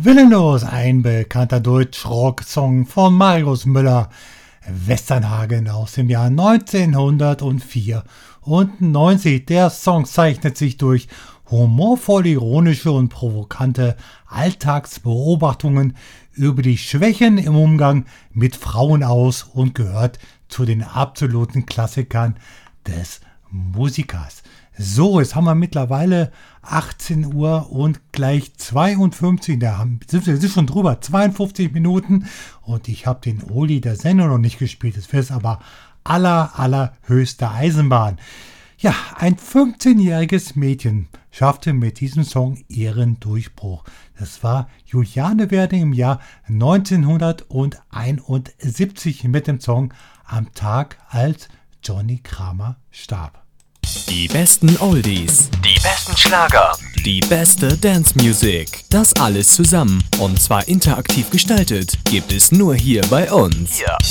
Willenlos, ein bekannter Deutsch-Rock-Song von Marius Müller-Westernhagen aus dem Jahr 1994. Der Song zeichnet sich durch humorvoll ironische und provokante Alltagsbeobachtungen über die Schwächen im Umgang mit Frauen aus und gehört zu den absoluten Klassikern des Musikers. So, jetzt haben wir mittlerweile 18 Uhr und gleich 52, da sind schon drüber, 52 Minuten und ich habe den Oli der Sendung noch nicht gespielt. Das wäre aber allerhöchste Eisenbahn. Ja, ein 15-jähriges Mädchen schaffte mit diesem Song ihren Durchbruch. Das war Juliane Werding im Jahr 1971 mit dem Song Am Tag, als Johnny Kramer starb. Die besten Oldies, die besten Schlager, die beste Dance-Music, das alles zusammen und zwar interaktiv gestaltet, gibt es nur hier bei uns. Hier